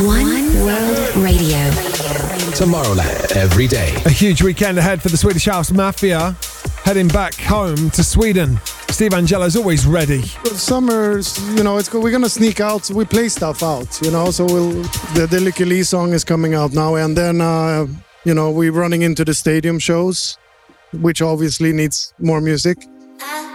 One World Radio. Tomorrowland every day. A huge weekend ahead for the Swedish House Mafia. Heading back home to Sweden. Steve Angello's always ready. Summer's, we're gonna sneak out. We play stuff out, So the Lykke Li song is coming out now, and then we're running into the stadium shows, which obviously needs more music.